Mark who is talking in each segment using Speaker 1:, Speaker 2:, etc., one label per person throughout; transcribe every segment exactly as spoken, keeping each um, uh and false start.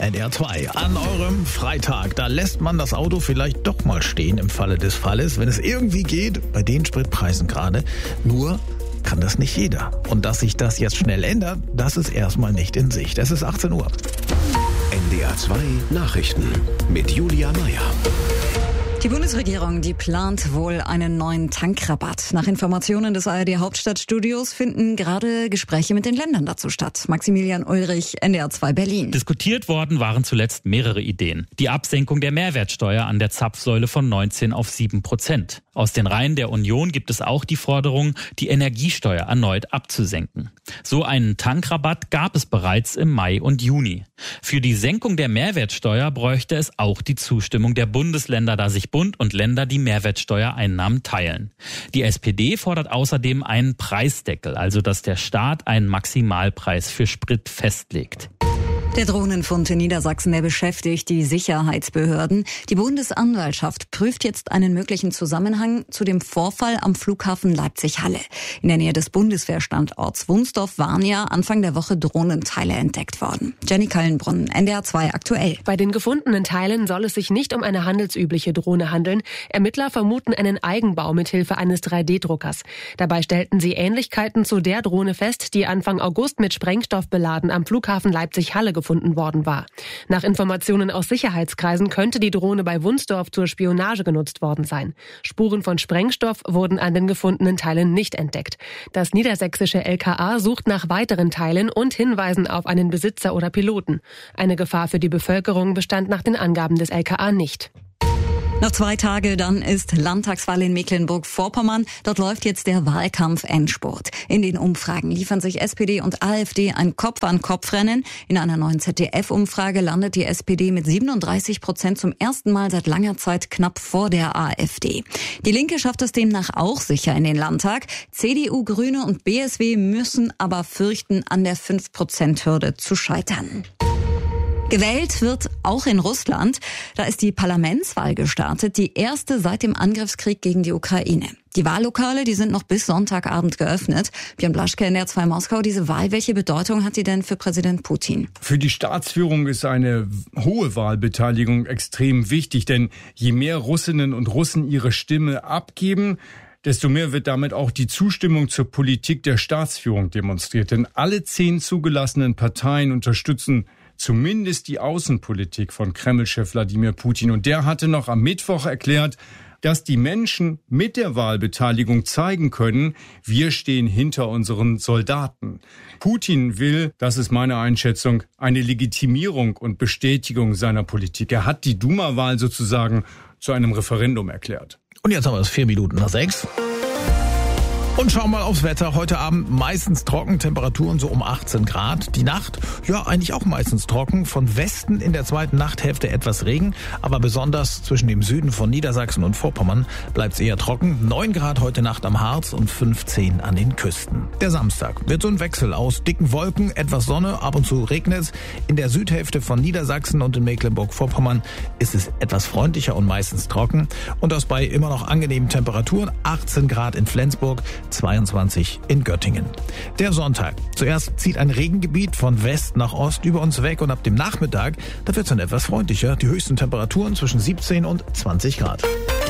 Speaker 1: N D R zwei. An eurem Freitag, da lässt man das Auto vielleicht doch mal stehen im Falle des Falles, wenn es irgendwie geht, bei den Spritpreisen gerade. Nur kann das nicht jeder. Und dass sich das jetzt schnell ändert, das ist erstmal nicht in Sicht. Es ist achtzehn Uhr.
Speaker 2: N D R zwei Nachrichten mit Julia Meyer.
Speaker 3: Die Bundesregierung, die plant wohl einen neuen Tankrabatt. Nach Informationen des A R D Hauptstadtstudios finden gerade Gespräche mit den Ländern dazu statt. Maximilian Ulrich, N D R zwei Berlin.
Speaker 4: Diskutiert worden waren zuletzt mehrere Ideen. Die Absenkung der Mehrwertsteuer an der Zapfsäule von neunzehn auf sieben Prozent. Aus den Reihen der Union gibt es auch die Forderung, die Energiesteuer erneut abzusenken. So einen Tankrabatt gab es bereits im Mai und Juni. Für die Senkung der Mehrwertsteuer bräuchte es auch die Zustimmung der Bundesländer, da sich Bund und Länder die Mehrwertsteuereinnahmen teilen. Die S P D fordert außerdem einen Preisdeckel, also dass der Staat einen Maximalpreis für Sprit festlegt.
Speaker 3: Der Drohnenfund in Niedersachsen, der beschäftigt die Sicherheitsbehörden. Die Bundesanwaltschaft prüft jetzt einen möglichen Zusammenhang zu dem Vorfall am Flughafen Leipzig-Halle. In der Nähe des Bundeswehrstandorts Wunsdorf waren ja Anfang der Woche Drohnenteile entdeckt worden. Jenny Kallenbrunn, N D R zwei aktuell.
Speaker 5: Bei den gefundenen Teilen soll es sich nicht um eine handelsübliche Drohne handeln. Ermittler vermuten einen Eigenbau mithilfe eines drei D Druckers. Dabei stellten sie Ähnlichkeiten zu der Drohne fest, die Anfang August mit Sprengstoff beladen am Flughafen Leipzig-Halle gefunden worden war. Nach Informationen aus Sicherheitskreisen könnte die Drohne bei Wunsdorf zur Spionage genutzt worden sein. Spuren von Sprengstoff wurden an den gefundenen Teilen nicht entdeckt. Das niedersächsische L K A sucht nach weiteren Teilen und Hinweisen auf einen Besitzer oder Piloten. Eine Gefahr für die Bevölkerung bestand nach den Angaben des L K A nicht.
Speaker 3: Noch zwei Tage, dann ist Landtagswahl in Mecklenburg-Vorpommern. Dort läuft jetzt der Wahlkampf-Endspurt. In den Umfragen liefern sich S P D und A f D ein Kopf-an-Kopf-Rennen. In einer neuen Z D F-Umfrage landet die S P D mit siebenunddreißig Prozent zum ersten Mal seit langer Zeit knapp vor der A f D. Die Linke schafft es demnach auch sicher in den Landtag. C D U, Grüne und B S W müssen aber fürchten, an der fünf Prozent Hürde zu scheitern. Gewählt wird auch in Russland. Da ist die Parlamentswahl gestartet, die erste seit dem Angriffskrieg gegen die Ukraine. Die Wahllokale, die sind noch bis Sonntagabend geöffnet. Björn Blaschke, N D R zwei Moskau. Diese Wahl, welche Bedeutung hat die denn für Präsident Putin?
Speaker 6: Für die Staatsführung ist eine hohe Wahlbeteiligung extrem wichtig, denn je mehr Russinnen und Russen ihre Stimme abgeben, desto mehr wird damit auch die Zustimmung zur Politik der Staatsführung demonstriert. Denn alle zehn zugelassenen Parteien unterstützen zumindest die Außenpolitik von Kreml-Chef Wladimir Putin. Und der hatte noch am Mittwoch erklärt, dass die Menschen mit der Wahlbeteiligung zeigen können, wir stehen hinter unseren Soldaten. Putin will, das ist meine Einschätzung, eine Legitimierung und Bestätigung seiner Politik. Er hat die Duma-Wahl sozusagen zu einem Referendum erklärt.
Speaker 1: Und jetzt haben wir es vier Minuten nach sechs. Und schauen mal aufs Wetter. Heute Abend meistens trocken, Temperaturen so um achtzehn Grad. Die Nacht, ja eigentlich auch meistens trocken. Von Westen in der zweiten Nachthälfte etwas Regen. Aber besonders zwischen dem Süden von Niedersachsen und Vorpommern bleibt es eher trocken. neun Grad heute Nacht am Harz und fünfzehn an den Küsten. Der Samstag wird so ein Wechsel aus dicken Wolken, etwas Sonne, ab und zu regnet es. In der Südhälfte von Niedersachsen und in Mecklenburg-Vorpommern ist es etwas freundlicher und meistens trocken. Und das bei immer noch angenehmen Temperaturen. achtzehn Grad in Flensburg, zweiundzwanzig in Göttingen. Der Sonntag. Zuerst zieht ein Regengebiet von West nach Ost über uns weg und ab dem Nachmittag, da wird es dann etwas freundlicher. Die höchsten Temperaturen zwischen siebzehn und zwanzig Grad.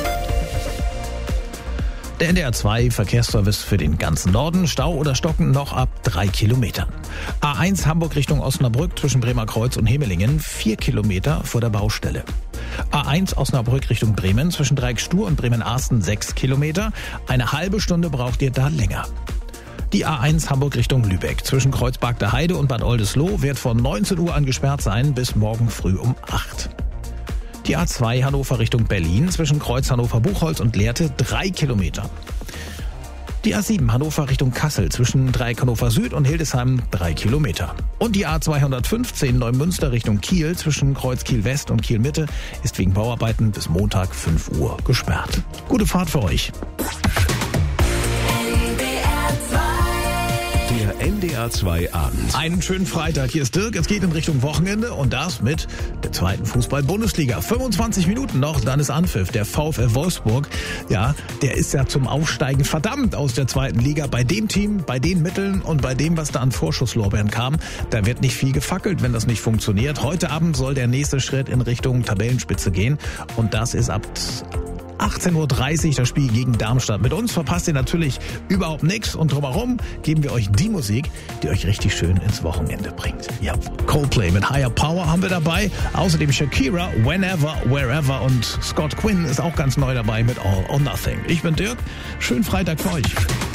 Speaker 1: Der N D R zwei Verkehrsservice für den ganzen Norden. Stau oder Stocken noch ab drei Kilometern. A eins Hamburg Richtung Osnabrück zwischen Bremerkreuz und Hemelingen, vier Kilometer vor der Baustelle. A eins Osnabrück Richtung Bremen zwischen Dreieckstur und Bremen-Arsten, sechs Kilometer. Eine halbe Stunde braucht ihr da länger. Die A eins Hamburg Richtung Lübeck zwischen Kreuzberg der Heide und Bad Oldesloe wird von neunzehn Uhr an gesperrt sein bis morgen früh um acht. Die A zwei Hannover Richtung Berlin zwischen Kreuz Hannover-Buchholz und Lehrte, drei Kilometer. Die A sieben Hannover Richtung Kassel zwischen Dreieck Hannover Süd und Hildesheim, drei Kilometer. Und die A zweihundertfünfzehn Neumünster Richtung Kiel zwischen Kreuz Kiel West und Kiel Mitte ist wegen Bauarbeiten bis Montag fünf Uhr gesperrt. Gute Fahrt für euch.
Speaker 2: Der N D R R zwei Abend.
Speaker 1: Einen schönen Freitag. Hier ist Dirk. Es geht in Richtung Wochenende und das mit der zweiten Fußball-Bundesliga. fünfundzwanzig Minuten noch, dann ist Anpfiff. Der VfL Wolfsburg, ja, der ist ja zum Aufsteigen verdammt aus der zweiten Liga. Bei dem Team, bei den Mitteln und bei dem, was da an Vorschusslorbeeren kam, da wird nicht viel gefackelt, wenn das nicht funktioniert. Heute Abend soll der nächste Schritt in Richtung Tabellenspitze gehen und das ist ab achtzehn Uhr dreißig das Spiel gegen Darmstadt. Mit uns verpasst ihr natürlich überhaupt nichts und drumherum geben wir euch die Musik, die euch richtig schön ins Wochenende bringt. Ja, Coldplay mit Higher Power haben wir dabei. Außerdem Shakira, Whenever, Wherever und Scott Quinn ist auch ganz neu dabei mit All or Nothing. Ich bin Dirk. Schönen Freitag für euch.